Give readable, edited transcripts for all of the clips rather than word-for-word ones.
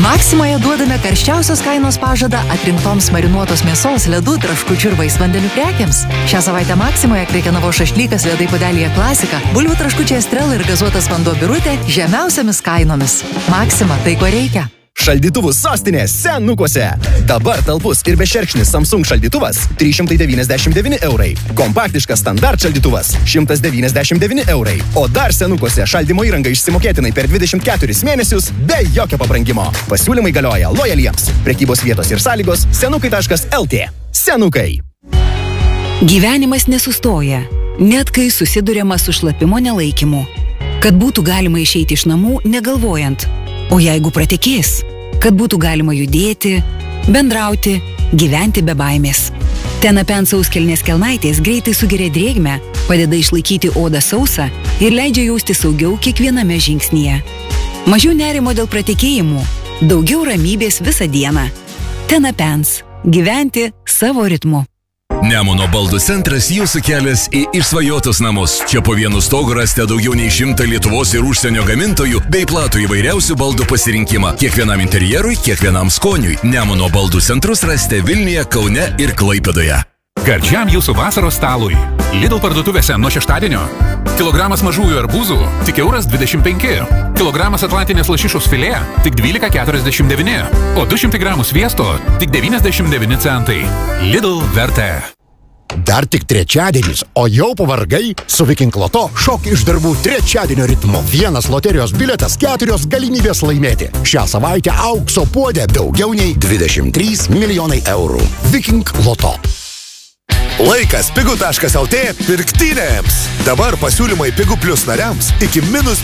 Maksimoje duodame karščiausios kainos pažadą atrinktoms marinuotos mėsos, ledų, traškučių ir vaisvandenių prekiams. Šią savaitę Maksimoje Krekenavos šašlykas ledai puodelyje klasika, bulvių traškučiai Estrela ir gazuotas vanduo Birutė žemiausiamis kainomis. Maksima, tai ko reikia. Šaldytuvų sostinė Senukuose. Dabar talpus ir bešerkšnis Samsung šaldytuvas 399 eurai. Kompaktiškas standart šaldytuvas 199 eurai. O dar Senukuose šaldymo įranga išsimokėtinai per 24 mėnesius be jokio pabrangimo. Pasiūlymai galioja lojaliems. Prekybos vietos ir sąlygos senukai.lt. Senukai. Gyvenimas nesustoja, net kai susiduriama su šlapimo nelaikymu. Kad būtų galima išeiti iš namų negalvojant. O jeigu pratekės, kad būtų galima judėti, bendrauti, gyventi be baimės. Tenapen sauskelnės kelnaitės greitai sugeria drėgmę, padeda išlaikyti odą sausą ir leidžia jausti saugiau kiekviename žingsnyje. Mažiau nerimo dėl pratekėjimų, daugiau ramybės visą dieną. Tenapens. Gyventi savo ritmu. Nemuno baldų centras jūsų kelias į išsvajotus namus. Čia po vienu stogu rasite daugiau nei 100 Lietuvos ir užsienio gamintojų bei platų įvairiausių baldų pasirinkimą. Kiekvienam interjerui, kiekvienam skoniui. Nemuno baldų centrus rasite Vilniuje, Kaune ir Klaipėdoje. Gardžiam jūsų vasaros stalui. Lidl parduotuvėse nuo šeštadienio. Kilogramas mažųjų arbūzų tik €25. Kilogramas atlantinės lašišos filė tik 12,49. O 200 gramų sviesto tik 99 centai. Lidl vertė. Dar tik trečiadienis, o jau pavargai? Su Viking Loto šok iš darbų trečiadienio ritmu. Vienas loterijos bilietas, 4 galimybės laimėti. Šią savaitę aukso puodė daugiau nei 23 milijonai eurų. Viking Loto. Laikas pigu.lt pirktynėms. Dabar pasiūlymai Pigu Plus nariams iki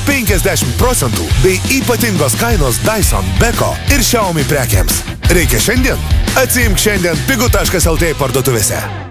-50% bei ypatingos kainos Dyson, Beko ir Xiaomi prekiams. Reikia šiandien? Atsiimk šiandien pigu.lt parduotuvėse.